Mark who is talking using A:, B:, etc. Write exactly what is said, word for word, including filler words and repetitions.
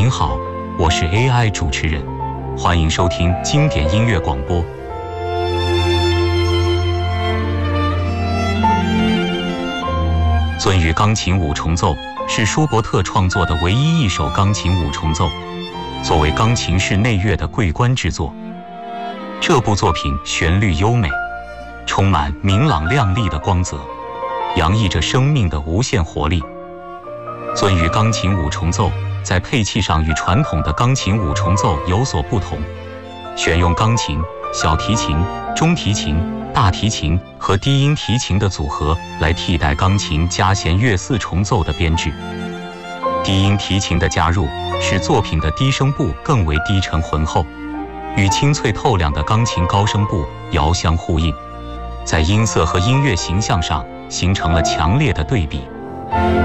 A: 您好，我是 A I 主持人，欢迎收听经典音乐广播。鳟鱼钢琴五重奏是舒伯特创作的唯一一首钢琴五重奏，作为钢琴室内乐的桂冠之作。这部作品旋律优美，充满明朗亮丽的光泽，洋溢着生命的无限活力。鳟鱼钢琴五重奏在配器上与传统的钢琴五重奏有所不同，选用钢琴、小提琴、中提琴、大提琴和低音提琴的组合来替代钢琴加弦乐四重奏的编制。低音提琴的加入使作品的低声部更为低沉浑厚，与清脆透亮的钢琴高声部遥相呼应，在音色和音乐形象上形成了强烈的对比。